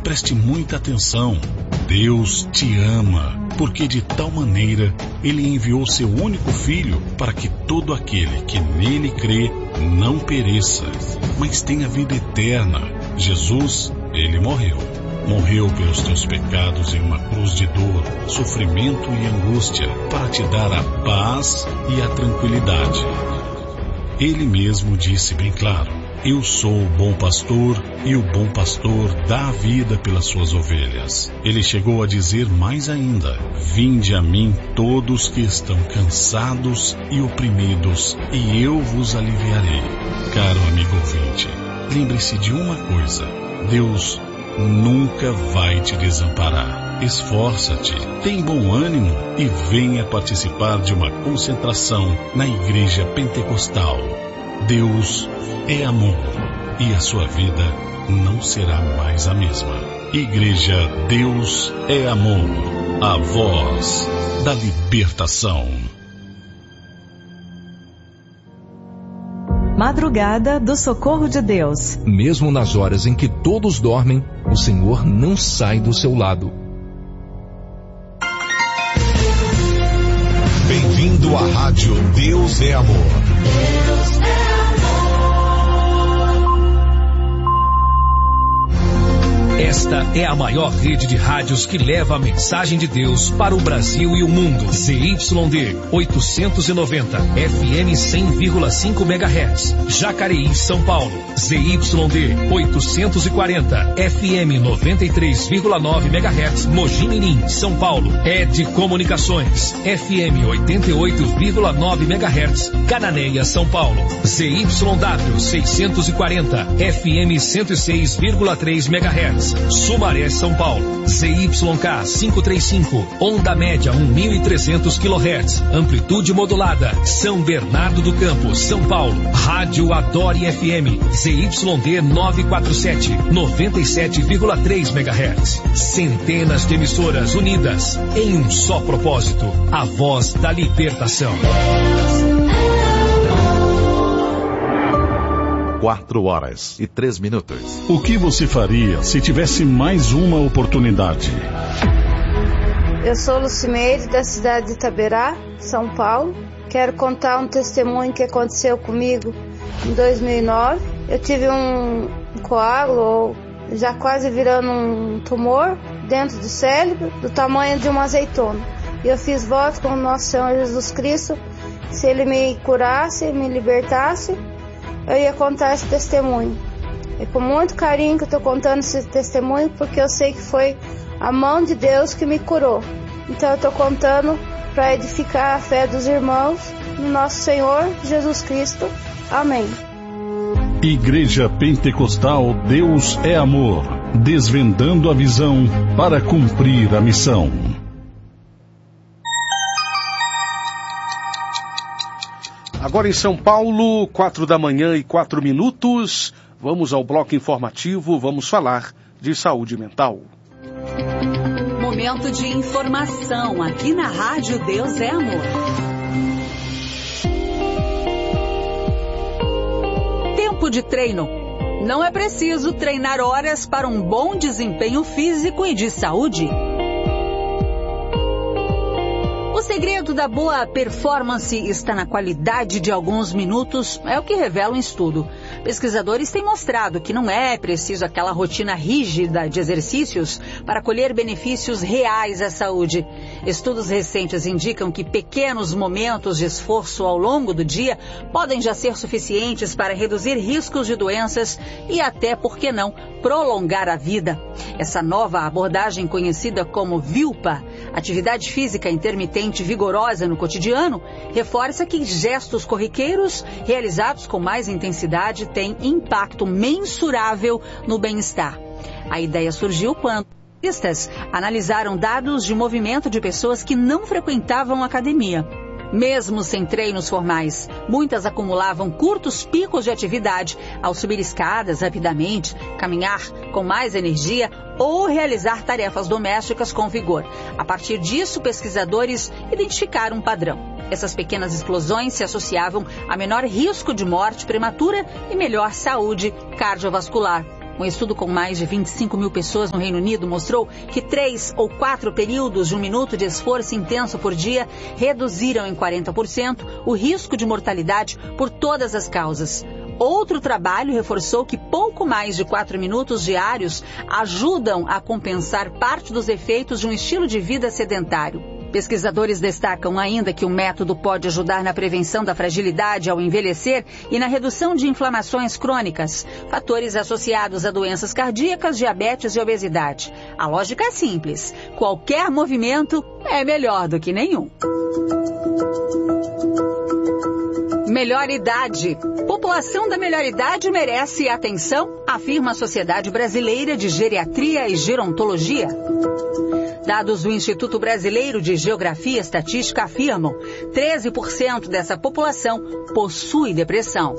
preste muita atenção. Deus te ama, porque de tal maneira Ele enviou seu único Filho para que todo aquele que nele crê não pereça, mas tenha vida eterna. Jesus, Ele morreu. Morreu pelos teus pecados em uma cruz de dor, sofrimento e angústia, para te dar a paz e a tranquilidade. Ele mesmo disse bem claro: eu sou o bom pastor, e o bom pastor dá a vida pelas suas ovelhas. Ele chegou a dizer mais ainda: vinde a mim todos que estão cansados e oprimidos, e eu vos aliviarei. Caro amigo ouvinte, lembre-se de uma coisa: Deus nunca vai te desamparar. Esforça-te, tem bom ânimo e venha participar de uma concentração na Igreja Pentecostal. Deus é amor e a sua vida não será mais a mesma. Igreja Deus é Amor, a voz da libertação. Madrugada do Socorro de Deus. Mesmo nas horas em que todos dormem, o Senhor não sai do seu lado. Bem-vindo à Rádio Deus é Amor. Deus é amor. Esta é a maior rede de rádios que leva a mensagem de Deus para o Brasil e o mundo. ZYD 890, FM 100,5 MHz. Jacareí, São Paulo. ZYD 840, FM 93,9 MHz. Mogi Mirim, São Paulo. ED Comunicações, FM 88,9 MHz. Cananéia, São Paulo. ZYW 640, FM 106,3 MHz. Sumaré, São Paulo. ZYK 535, onda média 1.300 kHz, amplitude modulada. São Bernardo do Campo, São Paulo. Rádio Adore FM, ZYD 947, 97,3 MHz. Centenas de emissoras unidas em um só propósito: a voz da libertação. 4h03. O que você faria se tivesse mais uma oportunidade? Eu sou Lucimeire, da cidade de Itaberá, São Paulo. Quero contar um testemunho que aconteceu comigo em 2009. Eu tive um coágulo, já quase virando um tumor, dentro do cérebro, do tamanho de uma azeitona. E eu fiz voto com o nosso Senhor Jesus Cristo: se Ele me curasse, me libertasse, eu ia contar esse testemunho. É com muito carinho que eu estou contando esse testemunho, porque eu sei que foi a mão de Deus que me curou. Então eu estou contando para edificar a fé dos irmãos no nosso Senhor Jesus Cristo. Amém. Igreja Pentecostal Deus é Amor, desvendando a visão para cumprir a missão. Agora em São Paulo, 4h04. Vamos ao bloco informativo, vamos falar de saúde mental. Momento de informação aqui na Rádio Deus é Amor. Tempo de treino. Não é preciso treinar horas para um bom desempenho físico e de saúde. O segredo da boa performance está na qualidade de alguns minutos, é o que revela um estudo. Pesquisadores têm mostrado que não é preciso aquela rotina rígida de exercícios para colher benefícios reais à saúde. Estudos recentes indicam que pequenos momentos de esforço ao longo do dia podem já ser suficientes para reduzir riscos de doenças e até, por que não, prolongar a vida. Essa nova abordagem, conhecida como VILPA, atividade física intermitente vigorosa no cotidiano, reforça que gestos corriqueiros realizados com mais intensidade têm impacto mensurável no bem-estar. A ideia surgiu quando cientistas analisaram dados de movimento de pessoas que não frequentavam academia. Mesmo sem treinos formais, muitas acumulavam curtos picos de atividade ao subir escadas rapidamente, caminhar com mais energia ou realizar tarefas domésticas com vigor. A partir disso, pesquisadores identificaram um padrão. Essas pequenas explosões se associavam a menor risco de morte prematura e melhor saúde cardiovascular. Um estudo com mais de 25 mil pessoas no Reino Unido mostrou que 3 ou 4 períodos de 1 minuto de esforço intenso por dia reduziram em 40% o risco de mortalidade por todas as causas. Outro trabalho reforçou que pouco mais de 4 minutos diários ajudam a compensar parte dos efeitos de um estilo de vida sedentário. Pesquisadores destacam ainda que o método pode ajudar na prevenção da fragilidade ao envelhecer e na redução de inflamações crônicas, fatores associados a doenças cardíacas, diabetes e obesidade. A lógica é simples: qualquer movimento é melhor do que nenhum. Melhor idade. População da melhor idade merece atenção, afirma a Sociedade Brasileira de Geriatria e Gerontologia. Dados do Instituto Brasileiro de Geografia e Estatística afirmam que 13% dessa população possui depressão.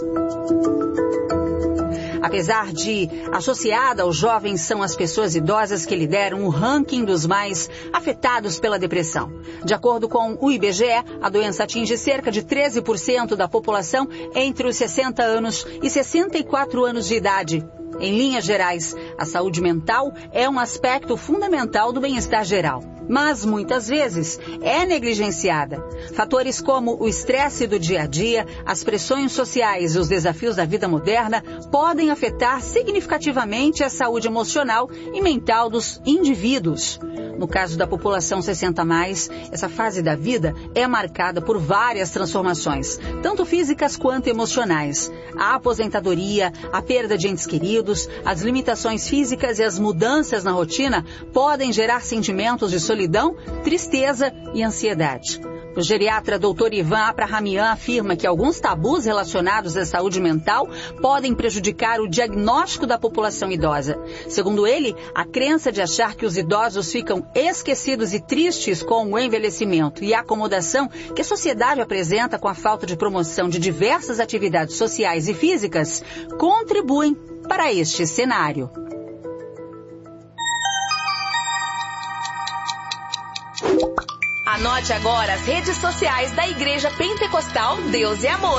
Apesar de associada aos jovens, são as pessoas idosas que lideram o ranking dos mais afetados pela depressão. De acordo com o IBGE, a doença atinge cerca de 13% da população entre os 60 anos e 64 anos de idade. Em linhas gerais, a saúde mental é um aspecto fundamental do bem-estar geral, mas muitas vezes é negligenciada. Fatores como o estresse do dia a dia, as pressões sociais e os desafios da vida moderna podem afetar significativamente a saúde emocional e mental dos indivíduos. No caso da população 60+, essa fase da vida é marcada por várias transformações, tanto físicas quanto emocionais. A aposentadoria, a perda de entes queridos, as limitações físicas e as mudanças na rotina podem gerar sentimentos de solidão, tristeza e ansiedade. O geriatra Dr. Ivan Abrahamian afirma que alguns tabus relacionados à saúde mental podem prejudicar o diagnóstico da população idosa. Segundo ele, a crença de achar que os idosos ficam esquecidos e tristes com o envelhecimento e a acomodação que a sociedade apresenta com a falta de promoção de diversas atividades sociais e físicas contribuem para este cenário. Anote agora as redes sociais da Igreja Pentecostal Deus e Amor.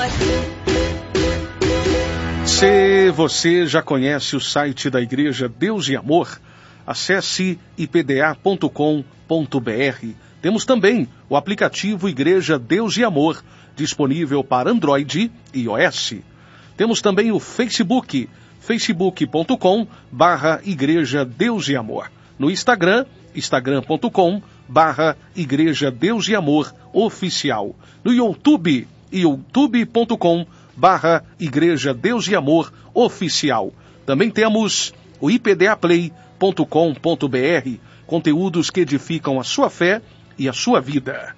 Se você já conhece o site da Igreja Deus e Amor, acesse ipda.com.br. Temos também o aplicativo Igreja Deus e Amor, disponível para Android e iOS. Temos também o Facebook, facebook.com/Igreja Deus e Amor. No Instagram, instagram.com/Igreja Deus e Amor Oficial. No YouTube, youtube.com/Igreja Deus e Amor Oficial. Também temos o ipdaplay.com.br, conteúdos que edificam a sua fé e a sua vida.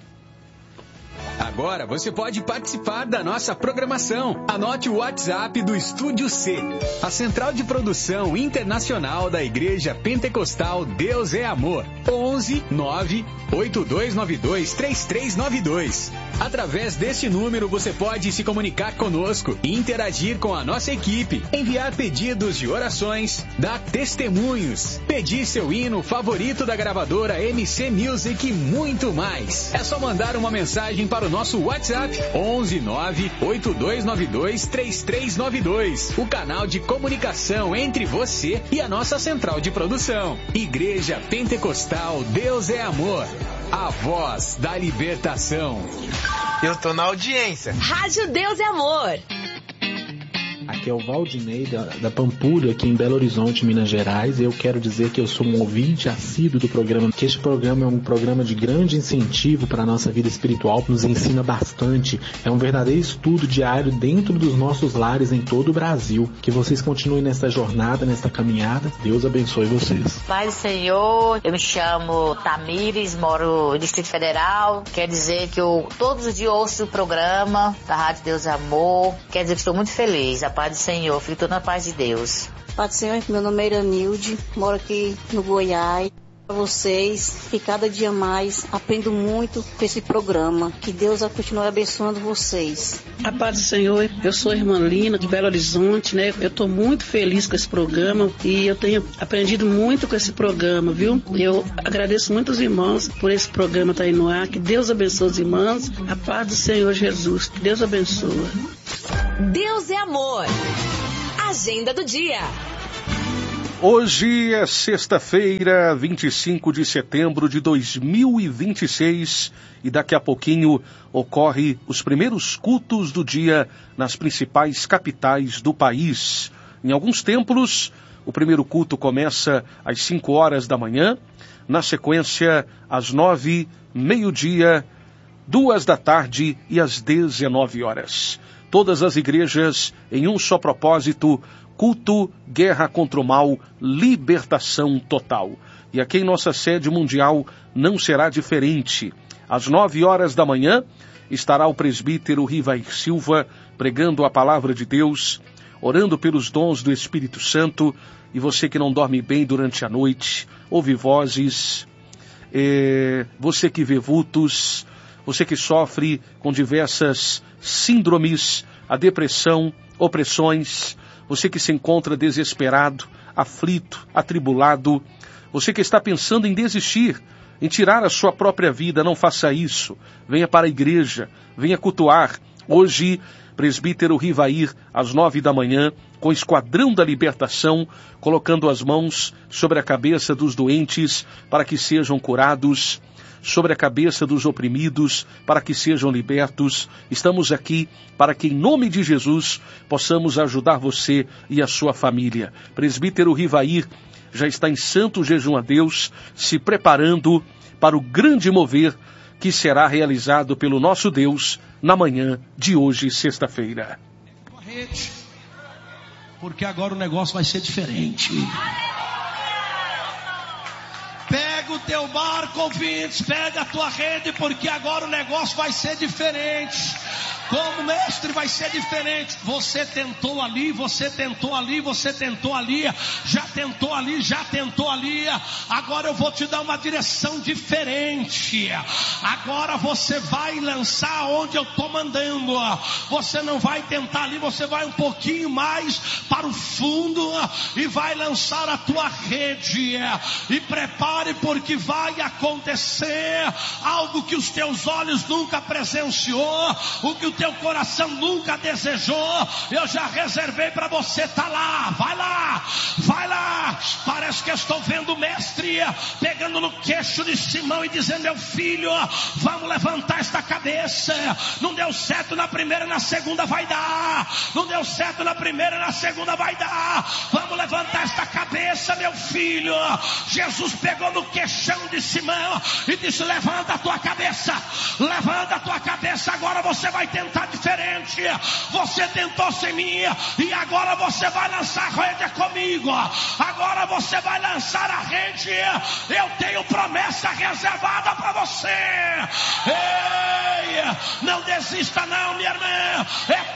Agora você pode participar da nossa programação. Anote o WhatsApp do Estúdio C, a central de produção internacional da Igreja Pentecostal Deus é Amor. 11 9 8292 3392. Através deste número você pode se comunicar conosco, interagir com a nossa equipe, enviar pedidos de orações, dar testemunhos, pedir seu hino favorito da gravadora MC Music e muito mais. É só mandar uma mensagem para o nosso WhatsApp 11 9 8292 3392. O canal de comunicação entre você e a nossa central de produção. Igreja Pentecostal Deus é Amor. A voz da libertação. Eu tô na audiência. Rádio Deus é Amor. Aqui é o Valdinei da Pampulha, aqui em Belo Horizonte, Minas Gerais. Eu quero dizer que eu sou um ouvinte assíduo do programa, que este programa é um programa de grande incentivo para a nossa vida espiritual, nos ensina bastante. É um verdadeiro estudo diário dentro dos nossos lares em todo o Brasil. Que vocês continuem nessa jornada, nessa caminhada. Deus abençoe vocês. Pai do Senhor, eu me chamo Tamires, moro no Distrito Federal. Quer dizer que eu todos os dias ouço o programa da Rádio Deus é Amor. Quer dizer que estou muito feliz. A paz do Senhor, fico toda na paz de Deus. Paz do Senhor, meu nome é Iranilde, moro aqui no Goiás. Para vocês, que cada dia mais aprendo muito com esse programa. Que Deus continue abençoando vocês. A paz do Senhor, eu sou a irmã Lina, de Belo Horizonte, né? Eu estou muito feliz com esse programa e eu tenho aprendido muito com esse programa, viu? Eu agradeço muito os irmãos por esse programa estar aí no ar. Que Deus abençoe os irmãos. A paz do Senhor Jesus, que Deus abençoe. Deus é Amor. Agenda do dia. Hoje é sexta-feira, 25 de setembro de 2026 e daqui a pouquinho ocorre os primeiros cultos do dia nas principais capitais do país. Em alguns templos, o primeiro culto começa às 5 horas da manhã, na sequência às 9, meio-dia, 2 da tarde e às 19 horas. Todas as igrejas em um só propósito: culto, guerra contra o mal, libertação total. E aqui em nossa sede mundial não será diferente. Às 9 horas da manhã estará o presbítero Rivair Silva pregando a palavra de Deus, orando pelos dons do Espírito Santo. E você que não dorme bem durante a noite, ouve vozes, você que vê vultos, você que sofre com diversas síndromes, a depressão, opressões, você que se encontra desesperado, aflito, atribulado, você que está pensando em desistir, em tirar a sua própria vida, não faça isso. Venha para a igreja, venha cultuar. Hoje, presbítero Rivair, às 9 da manhã, com o Esquadrão da Libertação, colocando as mãos sobre a cabeça dos doentes para que sejam curados, sobre a cabeça dos oprimidos, para que sejam libertos. Estamos aqui para que, em nome de Jesus, possamos ajudar você e a sua família. Presbítero Rivair já está em santo jejum a Deus, se preparando para o grande mover que será realizado pelo nosso Deus na manhã de hoje, sexta-feira. Porque agora o negócio vai ser diferente. Pega o teu barco, ouvintes, pega a tua rede, porque agora o negócio vai ser diferente. Como mestre vai ser diferente. Você tentou ali, você tentou ali, você tentou ali, já tentou ali, já tentou ali. Agora eu vou te dar uma direção diferente. Agora você vai lançar onde eu estou mandando. Você não vai tentar ali, você vai um pouquinho mais para o fundo e vai lançar a tua rede. E prepare, porque vai acontecer algo que os teus olhos nunca presenciou, o que o teu coração nunca desejou. Eu já reservei para você. Tá lá, vai lá, vai lá. Parece que eu estou vendo o mestre pegando no queixo de Simão e dizendo: meu filho, vamos levantar esta cabeça. Não deu certo na primeira, na segunda vai dar. Não deu certo na primeira, na segunda vai dar. Vamos levantar esta cabeça, meu filho. Jesus pegou no queixão de Simão e disse: levanta a tua cabeça, levanta a tua cabeça. Agora você vai tentar diferente. Você tentou sem mim e agora você vai lançar a rede comigo. Agora você vai lançar a rede. Eu tenho promessa reservada para você. Ei, não desista não, minha irmã. É